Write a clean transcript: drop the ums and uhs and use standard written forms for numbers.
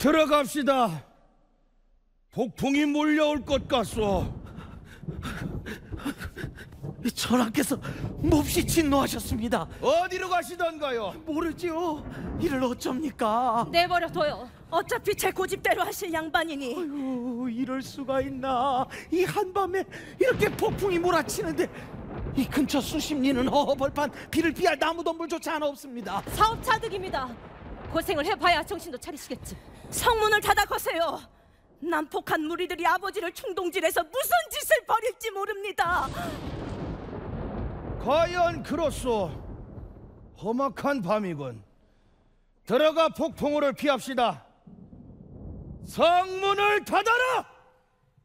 들어갑시다. 폭풍이 몰려올 것 같소. 전하께서 몹시 진노하셨습니다. 어디로 가시던가요? 모르지요. 이를 어쩝니까? 내버려둬요. 어차피 제 고집대로 하실 양반이니. 아유, 이럴 수가 있나. 이 한밤에 이렇게 폭풍이 몰아치는데 이 근처 수십 리는 허허벌판 비를 피할 나무덤불조차 하나 없습니다. 사업자득입니다. 고생을 해봐야 정신도 차리시겠지. 성문을 닫아 거세요. 난폭한 무리들이 아버지를 충동질해서 무슨 짓을 벌일지 모릅니다. 과연 그렇소. 험악한 밤이군. 들어가 폭풍우를 피합시다. 성문을 닫아라!